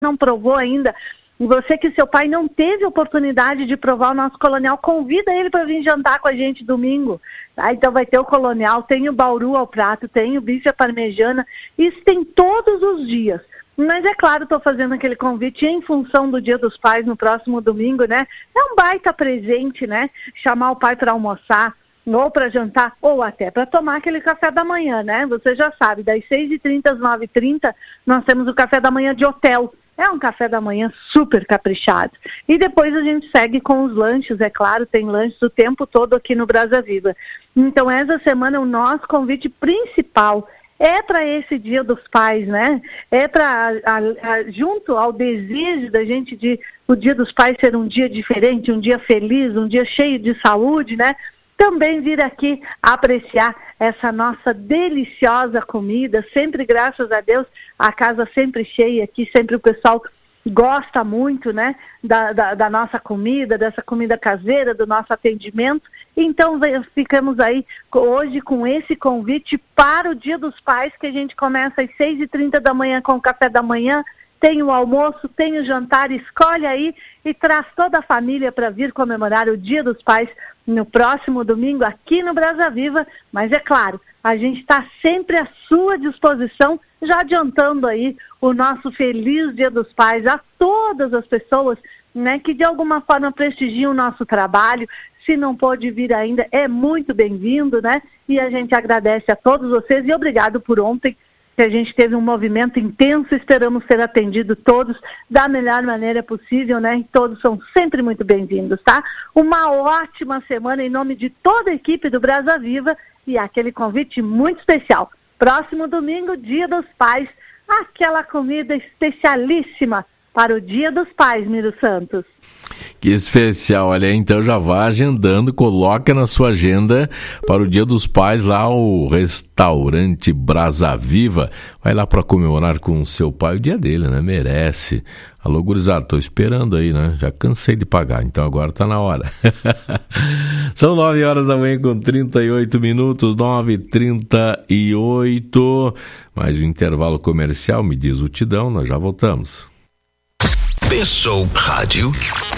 não provou ainda, e você que seu pai não teve oportunidade de provar o nosso Colonial, convida ele para vir jantar com a gente domingo. Tá? Então vai ter o Colonial, tem o bauru ao prato, tem o bife à parmegiana, isso tem todos os dias. Mas é claro, estou fazendo aquele convite em função do Dia dos Pais no próximo domingo, né? É um baita presente, né? Chamar o pai para almoçar, ou para jantar, ou até para tomar aquele café da manhã, né? Você já sabe, das 6h30 às 9h30, nós temos o café da manhã de hotel. É um café da manhã super caprichado. E depois a gente segue com os lanches, é claro, tem lanches o tempo todo aqui no Brasa Viva. Então, essa semana, o nosso convite principal é para esse Dia dos Pais, né? É para, junto ao desejo da gente de o Dia dos Pais ser um dia diferente, um dia feliz, um dia cheio de saúde, né? Também vir aqui apreciar essa nossa deliciosa comida, sempre, graças a Deus, a casa sempre cheia aqui, sempre o pessoal gosta muito, né, da nossa comida, dessa comida caseira, do nosso atendimento. Então, ficamos aí hoje com esse convite para o Dia dos Pais, que a gente começa às 6h30 da manhã com o café da manhã, tem o almoço, tem o jantar, escolhe aí e traz toda a família para vir comemorar o Dia dos Pais no próximo domingo aqui no Brasa Viva. Mas é claro, a gente está sempre à sua disposição, já adiantando aí o nosso feliz Dia dos Pais a todas as pessoas, né, que de alguma forma prestigiam o nosso trabalho. Se não pôde vir ainda, é muito bem-vindo, né? E a gente agradece a todos vocês e obrigado por ontem, que a gente teve um movimento intenso, esperamos ser atendido todos da melhor maneira possível, né? E todos são sempre muito bem-vindos, tá? Uma ótima semana em nome de toda a equipe do Brasa Viva e aquele convite muito especial. Próximo domingo, Dia dos Pais, aquela comida especialíssima para o Dia dos Pais, Miro Santos. Que especial, olha, então já vá agendando, coloca na sua agenda para o Dia dos Pais lá o restaurante Brasa Viva. Vai lá para comemorar com o seu pai o dia dele, né? Merece. Alô, gurizada, tô esperando aí, né? Já cansei de pagar, então agora tá na hora. São 9h da manhã com 38 minutos, 9h38. Mais um intervalo comercial, me diz o Tidão, nós já voltamos. Pensou Rádio.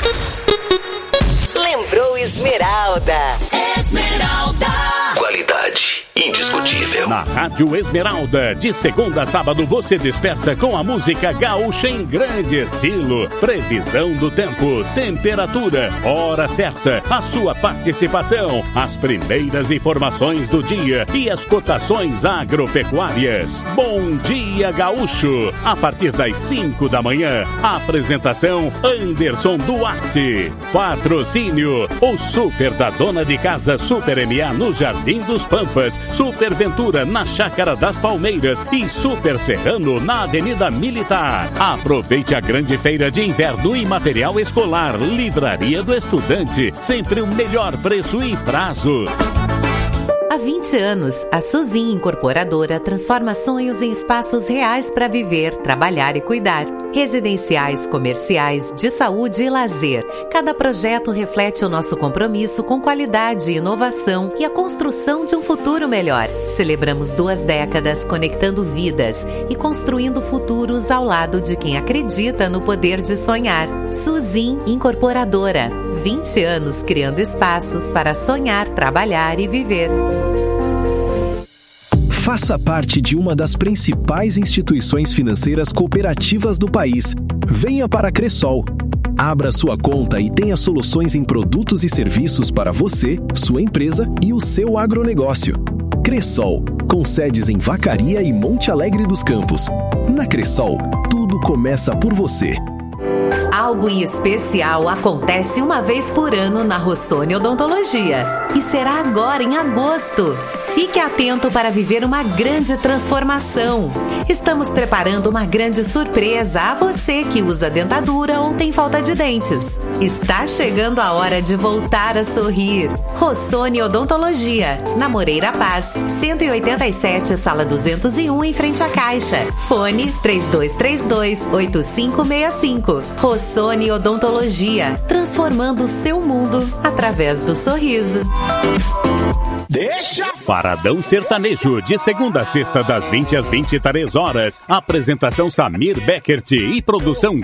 Lembrou Esmeralda. Esmeralda. Qualidade indiscutível. Na Rádio Esmeralda, de segunda a sábado, você desperta com a música gaúcha em grande estilo. Previsão do tempo, temperatura, hora certa, a sua participação, as primeiras informações do dia e as cotações agropecuárias. Bom Dia Gaúcho, a partir das 5 da manhã. Apresentação Anderson Duarte. Patrocínio, o Super da Dona de Casa Super MA no Jardim dos Pampas, Super Ventura na Chácara das Palmeiras e Super Serrano na Avenida Militar. Aproveite a grande feira de inverno e material escolar. Livraria do Estudante, sempre o melhor preço e prazo. Há 20 anos, a Suzin Incorporadora transforma sonhos em espaços reais para viver, trabalhar e cuidar. Residenciais, comerciais, de saúde e lazer. Cada projeto reflete o nosso compromisso com qualidade e inovação e a construção de um futuro melhor. Celebramos 2 décadas conectando vidas e construindo futuros ao lado de quem acredita no poder de sonhar. Suzin Incorporadora. 20 anos criando espaços para sonhar, trabalhar e viver. Faça parte de uma das principais instituições financeiras cooperativas do país. Venha para a Cressol. Abra sua conta e tenha soluções em produtos e serviços para você, sua empresa e o seu agronegócio. Cressol, com sedes em Vacaria e Monte Alegre dos Campos. Na Cressol, tudo começa por você. Algo em especial acontece uma vez por ano na Rossoni Odontologia. E será agora em agosto. Fique atento para viver uma grande transformação. Estamos preparando uma grande surpresa a você que usa dentadura ou tem falta de dentes. Está chegando a hora de voltar a sorrir. Rossoni Odontologia, na Moreira Paz, 187, sala 201, em frente à Caixa. Fone 3232-8565. Rossoni Odontologia, transformando o seu mundo através do sorriso. Deixa! Paradão Sertanejo, de segunda a sexta, das 20 às 23 horas. Apresentação Samir Beckert e produção